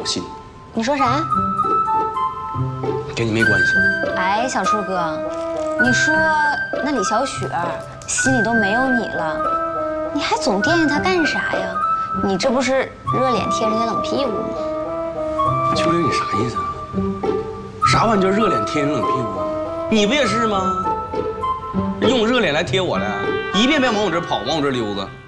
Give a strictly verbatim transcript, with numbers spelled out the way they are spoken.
心。 你说啥？ 跟你没关系。 哎，小树哥，你说那李小雪心里都没有你了，你还总惦记她干啥呀？你这不是热脸贴人家冷屁股吗？ 秋玲，你啥意思啊？啥玩意叫热脸贴人冷屁股啊？你不也是吗？用热脸来贴我的，一遍遍往我这跑，往我这溜达。